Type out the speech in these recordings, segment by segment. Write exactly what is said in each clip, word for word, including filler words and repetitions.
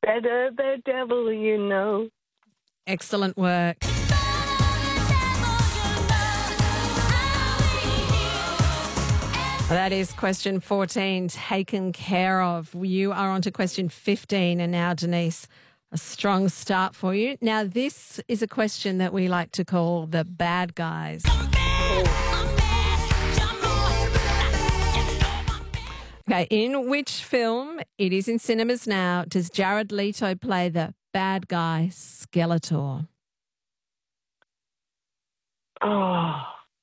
Better the devil you know. Excellent work. That is question fourteen, taken care of. You are on to question fifteen, and now, Denise, a strong start for you. Now, this is a question that we like to call the bad guys. Okay, in which film, it is in cinemas now, does Jared Leto play the bad guy Skeletor? Oh.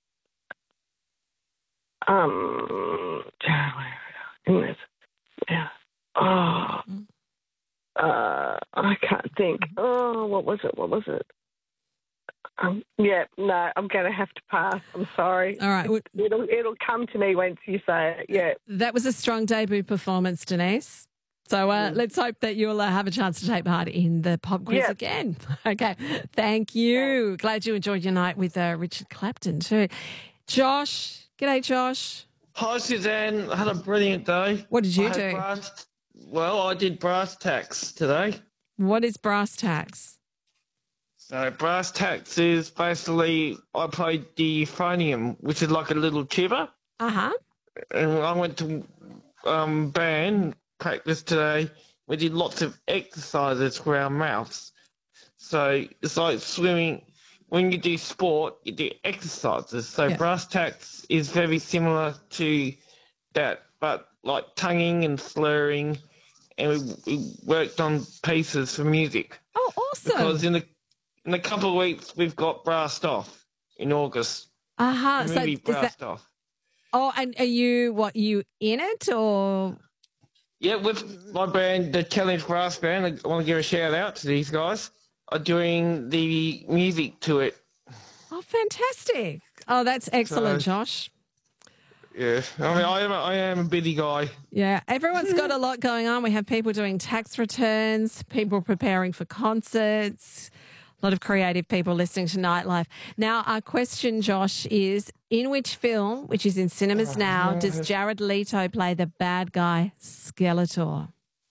Um, yeah. Oh, uh, I can't think. Oh, what was it? What was it? Um, yeah, no, I'm going to have to pass. I'm sorry. All right. It'll, it'll come to me once you say it, yeah. That was a strong debut performance, Denise. So uh, mm. let's hope that you'll uh, have a chance to take part in the pop quiz yep. again. Okay. Thank you. Yeah. Glad you enjoyed your night with uh, Richard Clapton too. Josh. G'day, Josh. Hi, Suzanne. I had a brilliant day. What did you I do? Brass, well, I did brass tacks today. What is brass tacks? So brass tacks is basically I played the euphonium, which is like a little tuba. Uh-huh. And I went to um, band practice today. We did lots of exercises for our mouths. So it's like swimming. When you do sport, you do exercises. So yeah. brass tacks is very similar to that, but like tonguing and slurring, and we, we worked on pieces for music. Oh, awesome! Because in a in a couple of weeks we've got Brassed Off in August. Uh huh. So is Brassed that... Off. Oh, and are you what? You in it or? Yeah, with my band, the Challenge Brass Band. I want to give a shout out to these guys. Are doing the music to it. Oh, fantastic. Oh, that's excellent, so, Josh. Yeah, I mean, I am, a, I am a busy guy. Yeah, everyone's got a lot going on. We have people doing tax returns, people preparing for concerts, a lot of creative people listening to Nightlife. Now, our question, Josh, is in which film, which is in cinemas now, does Jared Leto play the bad guy Skeletor?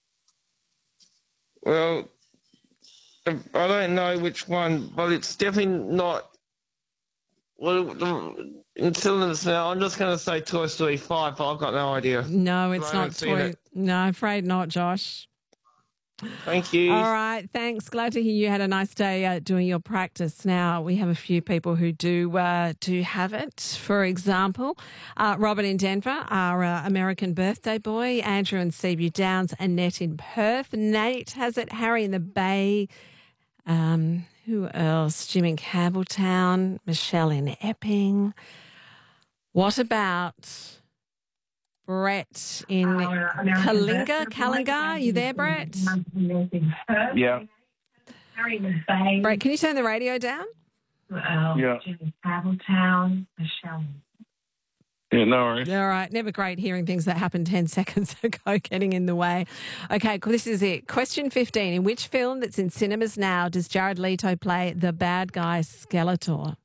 Well, I don't know which one, but it's definitely not. Well, in cinemas now, I'm just going to say Toy Story five, but I've got no idea. No, it's not Toy. It. No, I'm afraid not, Josh. Thank you. All right, thanks. Glad to hear you had a nice day uh, doing your practice. Now, we have a few people who do uh, do have it. For example, uh, Robin in Denver, our uh, American birthday boy, Andrew in Seaview Downs, Annette in Perth, Nate has it, Harry in the Bay. Um, who else? Jim in Campbelltown, Michelle in Epping. What about Brett in uh, Kalinga? Kalinga, are you there, Brett? Yeah. Brett, can you turn the radio down? Yeah. Jim in Campbelltown, Michelle. Yeah, no worries. All right. Never great hearing things that happened ten seconds ago getting in the way. Okay, this is it. Question fifteen. In which film that's in cinemas now does Jared Leto play the bad guy Skeletor?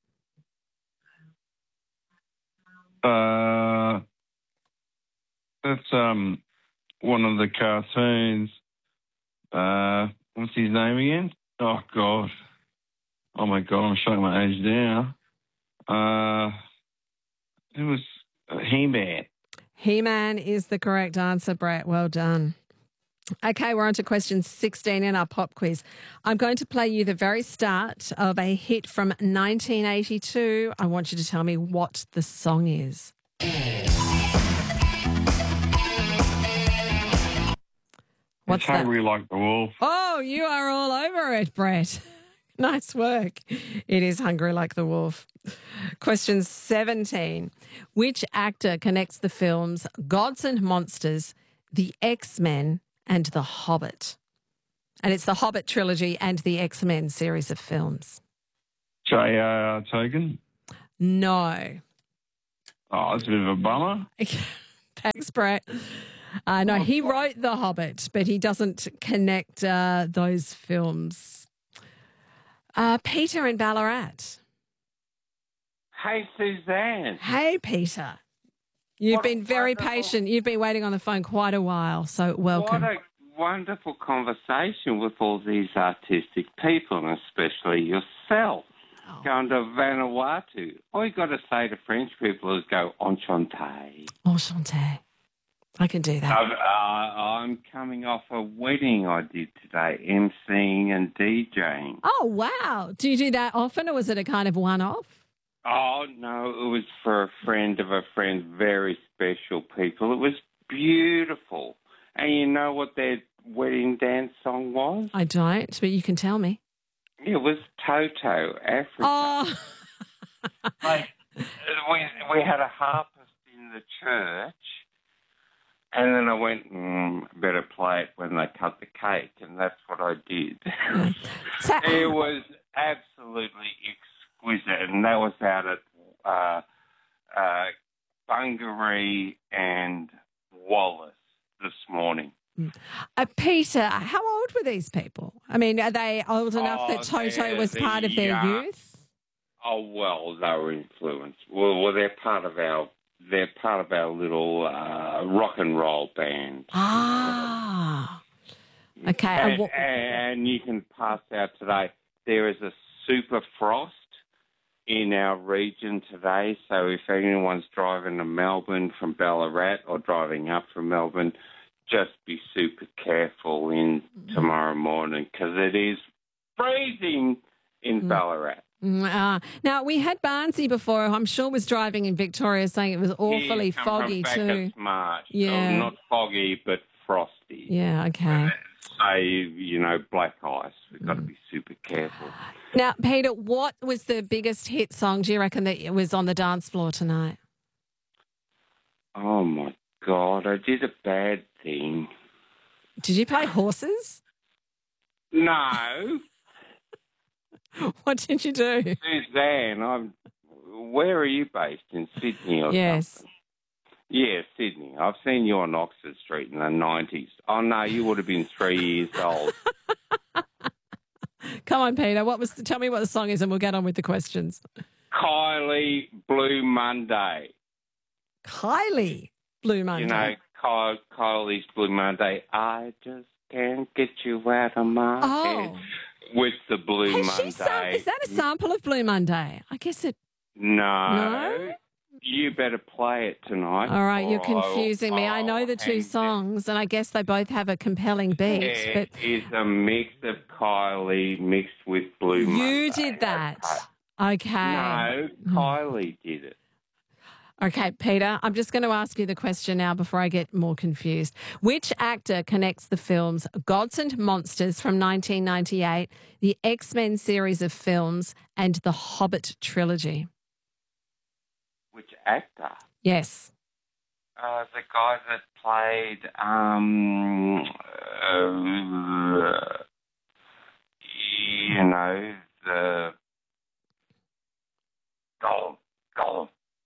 Uh, that's um one of the cartoons. Uh, what's his name again? Oh, God. Oh, my God, I'm showing my age now. Uh, it was... He-Man. He-Man is the correct answer, Brett. Well done. Okay, we're on to question sixteen in our pop quiz. I'm going to play you the very start of a hit from nineteen eighty-two. I want you to tell me what the song is. What's it's that? Hungry Like the Wolf. Oh, you are all over it, Brett. Nice work. It is Hungry Like the Wolf. Question seventeen. Which actor connects the films Gods and Monsters, The X-Men and The Hobbit? And it's the Hobbit trilogy and the X-Men series of films. J R R. Tolkien? No. Oh, that's a bit of a bummer. Thanks, Brett. Uh, no, he wrote The Hobbit, but he doesn't connect uh, those films. Uh, Peter in Ballarat. Hey, Suzanne. Hey, Peter. You've What been very wonderful- patient. You've been waiting on the phone quite a while, so welcome. What a wonderful conversation with all these artistic people, and especially yourself. Oh. Going to Vanuatu. All you got to say to French people is go enchanté. Enchanté. I can do that. I've, uh, I'm coming off a wedding I did today, emceeing and DJing. Oh, wow. Do you do that often, or was it a kind of one-off? Oh, no, it was for a friend of a friend, very special people. It was beautiful. And you know what their wedding dance song was? I don't, but you can tell me. It was Toto, Africa. Oh. Like, we, we had a harpist in the church, and then I went, mm, better play it when they cut the cake, and that's what I did. So- It was absolutely exquisite, and that was out at uh, uh, Bungaree and Wallace this morning. Uh, Peter, how old were these people? I mean, are they old enough Oh, that Toto they're- was part of their they're youth? Oh well, they were influenced. Well, well, they're part of our they're part of our little uh, rock and roll band. Ah, okay. And, And what- and you can pass out today. There is a super frost in our region today. So if anyone's driving to Melbourne from Ballarat or driving up from Melbourne, just be super careful in tomorrow morning because it is freezing in Ballarat. Mm, uh, now, we had Barnsey before, I'm sure was driving in Victoria, saying it was awfully Yeah, come foggy from too. Bacchus Marsh. Yeah. Oh, not foggy, but frosty. Yeah, okay. Say, you know, black ice. We've got to be super careful. Now, Peter, what was the biggest hit song, do you reckon, that was on the dance floor tonight? Oh, my God. I did a bad thing. Did you play horses? No. What did you do? Suzanne, I'm, where are you based? In Sydney or Yes. something? Yeah, Sydney. I've seen you on Oxford Street in the nineties. Oh, no, you would have been three years old. Come on, Peter. What was? Tell me what the song is, and we'll get on with the questions. Kylie Blue Monday. Kylie Blue Monday. You know, Ky- Kylie's Blue Monday. I just can't get you out of my Oh. head. With the Blue Has Monday. she sam- is that a sample of Blue Monday? I guess it. No. No? You better play it tonight. All right, you're or I'll- confusing me. I know I'll the two hang songs, and I guess they both have a compelling beat. It But is a mix of Kylie mixed with Blue Monday. you did that. Okay. No, Kylie did it. Okay, Peter, I'm just going to ask you the question now before I get more confused. Which actor connects the films Gods and Monsters from nineteen ninety-eight, the X-Men series of films, and the Hobbit trilogy? Which actor? Yes. Uh, the guy that played, um, uh, you know, the Gollum. Gollum.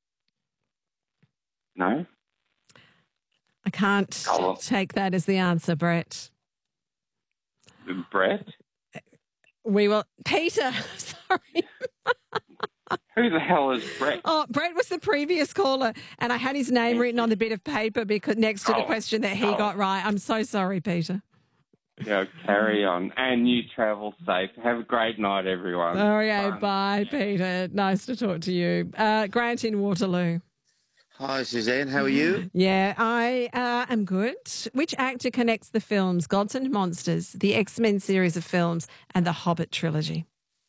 No? I can't Gollum. take that as the answer, Brett. Brett? We will. Peter, sorry. Who the hell is Brett? Oh, Brett was the previous caller, and I had his name written on the bit of paper because next to the Oh, question that he oh. got right. I'm so sorry, Peter. Yeah, carry on. And you travel safe. Have a great night, everyone. All right, Fun. bye, Peter. Nice to talk to you. Uh, Grant in Waterloo. Hi, Suzanne. How are you? Yeah, I uh, am good. Which actor connects the films Gods and Monsters, the X-Men series of films, and the Hobbit trilogy?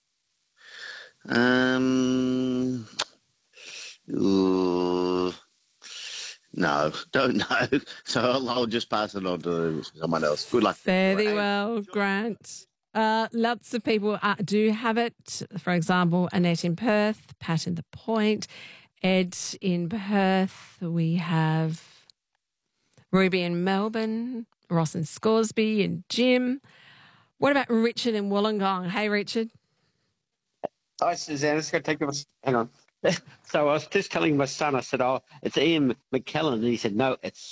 Um, ooh, no, don't know. So I'll, I'll just pass it on to someone else. Good luck. Fairly Right. well, Grant. Uh, lots of people uh, do have it. For example, Annette in Perth, Pat in the Point, Ed in Perth. We have Ruby in Melbourne, Ross in Scoresby, and Jim. What about Richard in Wollongong? Hey, Richard. Hi, Suzanne. It's going to take a hang on. So I was just telling my son, I said, oh, it's Ian McKellen. And he said, no, it's